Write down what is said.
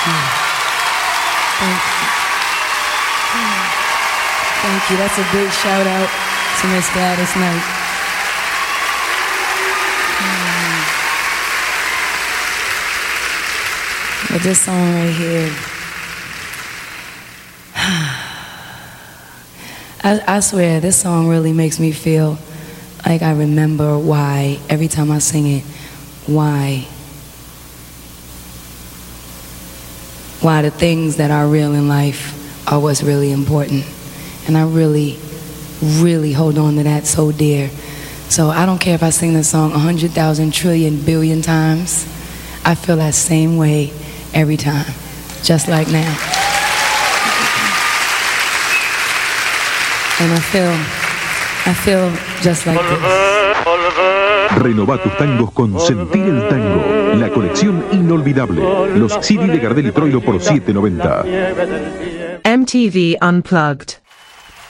Thank you. Thank you. That's a big shout out to Miss Gladys Knight. But this song right here, I swear this song really makes me feel like I remember why, every time I sing it, why the things that are real in life are what's really important. And I really, really hold on to that so dear. So I don't care if I sing this song 100,000 trillion billion times. I feel that same way every time, just like now. And I feel just like this. Renová tus tangos con Sentir el Tango, la colección inolvidable. Los CD de Gardel y Troilo por $7.90. MTV Unplugged.